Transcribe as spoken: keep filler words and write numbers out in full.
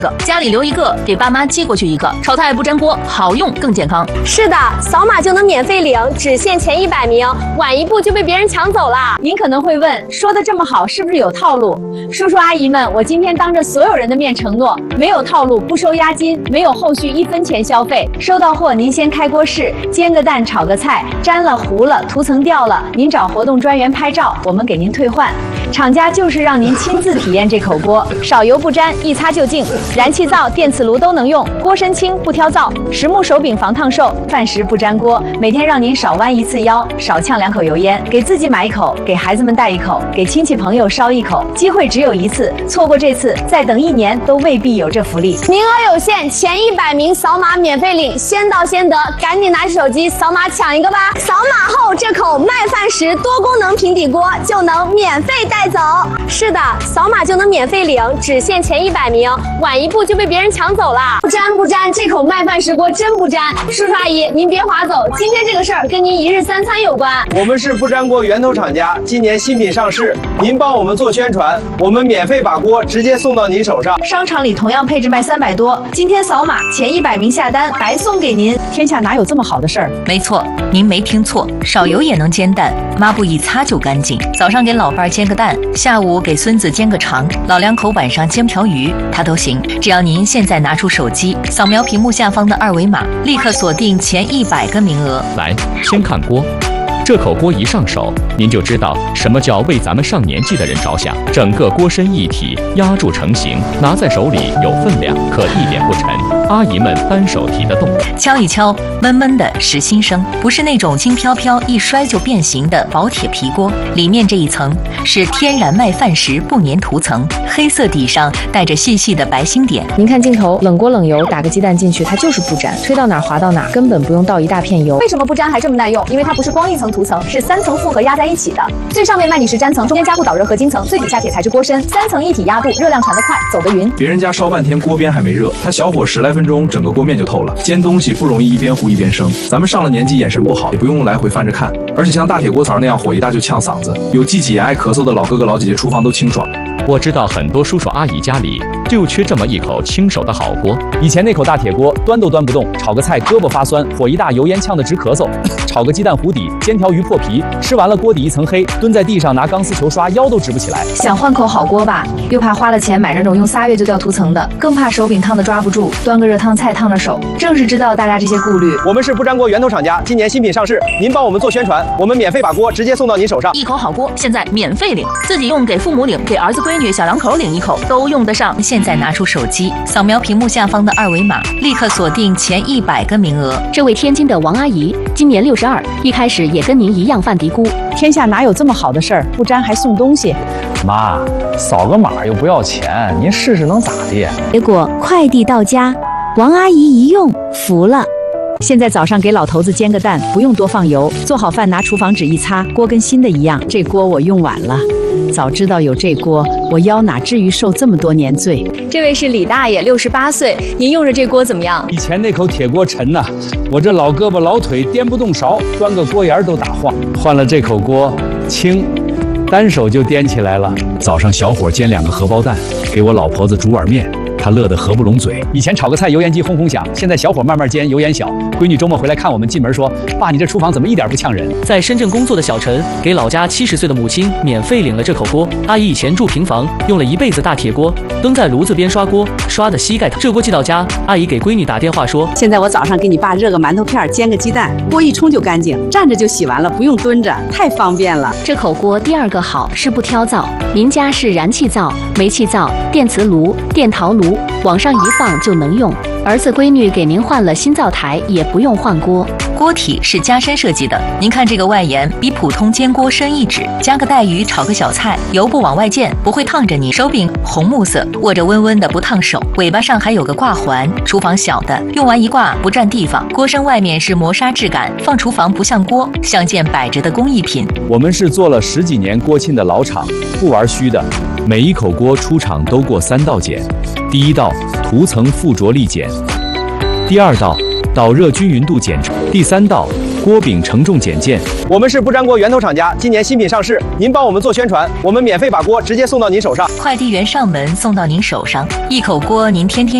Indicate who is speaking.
Speaker 1: 个，家里留一个，给爸妈寄过去一个。炒菜不粘锅，好用更健康。
Speaker 2: 是的，扫码就能免费领，只限前一百名，晚一步就被别人抢走了。
Speaker 3: 您可能会问，说的这么好，是不是有套路？叔叔阿姨们，我今天当着所有人的面承诺，没有套路，不收押金，没有后续一分钱消费。收到货您先开锅试，煎个蛋，炒个菜，粘了糊了，涂层掉了，您找活动专员拍照，我们给您退换。厂家就是让您亲自体验这口锅，少油不沾，一擦就净，燃气灶、电磁炉都能用，锅身轻不挑灶，实木手柄防烫手，饭时不粘锅，每天让您少弯一次腰，少呛两口油烟，给自己买一口，给孩子们带一口，给亲戚朋友烧一口，机会只有一次，错过这次，再等一年都未必有这福利。
Speaker 2: 名额有限，前一百名扫码免费领，先到先得，赶紧拿起手机扫码抢一个吧！扫码后，这口麦饭石多功能平底锅就能免费带走。是的，扫码就能免费领，只限前一百名，晚一步就被别人抢走了。不沾不沾，这口麦饭石锅真不沾。叔叔阿姨，您别划走，今天这个事儿跟您一日三餐有关。
Speaker 4: 我们是不粘锅源头厂家，今年新品上市，您帮我们做宣传，我们免费把锅直接送到您手上。
Speaker 3: 商场里同样配置卖三百多，今天扫码前一百名下单白送给您。天下哪有这么好的事儿？
Speaker 1: 没错，您没听错，少油也能煎蛋，抹布一擦就干净。早上给老伴儿煎个蛋，下午给孙子煎个肠，老两口晚上煎条鱼，它都行。只要您现在拿出手机，扫描屏幕下方的二维码，立刻锁定前一百个名额。
Speaker 5: 来，先看锅。这口锅一上手，您就知道什么叫为咱们上年纪的人着想。整个锅身一体，压铸成型，拿在手里有分量，可一点不沉。阿姨们单手提得动，
Speaker 1: 敲一敲，闷闷的实心声，不是那种轻飘飘一摔就变形的薄铁皮锅。里面这一层是天然麦饭石不粘涂层，黑色底上带着细细的白星点。
Speaker 6: 您看镜头，冷锅冷油，打个鸡蛋进去，它就是不粘，推到哪儿滑到哪儿，根本不用倒一大片油。
Speaker 3: 为什么不粘还这么耐用？因为它不是光一层涂层，是三层复合压在一起的。最上面麦米石粘层，中间加固导热合金层，最底下铁材质锅身，三层一体压度，热量传得快，走得匀。
Speaker 7: 别人家烧半天锅边还没热，它小火十来分钟，整个锅面就透了。煎东西不容易一边糊一边生，咱们上了年纪眼神不好，也不用来回翻着看。而且像大铁锅槽那样火一大就呛嗓子，有记几炎爱咳嗽的老哥哥老姐姐，厨房都清爽。
Speaker 5: 我知道很多叔叔阿姨家里就缺这么一口亲手的好锅。
Speaker 8: 以前那口大铁锅端都端不动，炒个菜胳膊发酸，火一大油烟呛得直咳嗽，炒个鸡蛋糊底，煎条鱼破皮，吃完了锅底一层黑，蹲在地上拿钢丝球刷腰都直不起来。
Speaker 6: 想换口好锅吧，又怕花了钱买那种用仨月就掉涂层的，更怕手柄烫的抓不住，端个热汤菜烫着手。正是知道大家这些顾虑，
Speaker 4: 我们是不粘锅源头厂家，今年新品上市，您帮我们做宣传，我们免费把锅直接送到您手上。
Speaker 1: 一口好锅现在免费领，自己用给父母领，给儿子闺女小两口领一口都用得上。现在拿出手机，扫描屏幕下方的二维码，立刻锁定前一百个名额。
Speaker 9: 这位天津的王阿姨今年六十二，一开始也跟您一样犯嘀咕，
Speaker 3: 天下哪有这么好的事儿？不粘还送东西。
Speaker 8: 妈，扫个码又不要钱，您试试能咋的？
Speaker 9: 结果快递到家，王阿姨一用服了。
Speaker 3: 现在早上给老头子煎个蛋，不用多放油，做好饭拿厨房纸一擦，锅跟新的一样。这锅我用晚了，早知道有这锅，我腰哪至于受这么多年罪。
Speaker 2: 这位是李大爷，六十八岁，您用着这锅怎么样？
Speaker 8: 以前那口铁锅沉呐，我这老胳膊老腿颠不动勺，端个锅沿都打晃。换了这口锅，轻，单手就掂起来了。
Speaker 7: 早上小火煎两个荷包蛋，给我老婆子煮碗面，她乐得合不拢嘴。
Speaker 8: 以前炒个菜油烟机轰轰响，现在小火慢慢煎，油烟小。闺女周末回来看我们，进门说：“爸，你这厨房怎么一点不呛人？”
Speaker 10: 在深圳工作的小陈给老家七十岁的母亲免费领了这口锅。阿姨以前住平房，用了一辈子大铁锅，蹲在炉子边刷锅，刷的膝盖疼。这锅寄到家，阿姨给闺女打电话说：“
Speaker 11: 现在我早上给你爸热个馒头片，煎个鸡蛋，锅一冲就干净，站着就洗完了，不用蹲着，太方便了。”
Speaker 9: 这口锅第二个好是不挑灶，您家是燃气灶、煤气灶、电磁炉、电陶炉，往上一放就能用。儿子闺女给您换了新灶台，也不用换锅。
Speaker 1: 锅体是加深设计的，您看这个外沿比普通煎锅深一指，加个带鱼炒个小菜，油不往外溅，不会烫着你。手柄红木色，握着温温的不烫手。尾巴上还有个挂环，厨房小的，用完一挂不占地方。锅身外面是磨砂质感，放厨房不像锅，像件摆着的工艺品。
Speaker 8: 我们是做了十几年锅沁的老厂，不玩虚的。
Speaker 7: 每一口锅出厂都过三道检，第一道涂层附着力检，第二道导热均匀度检测，第三道
Speaker 8: 锅饼承重简健。
Speaker 4: 我们是不粘锅源头厂家，今年新品上市，您帮我们做宣传，我们免费把锅直接送到您手上，
Speaker 1: 快递员上门送到您手上，一口锅您天天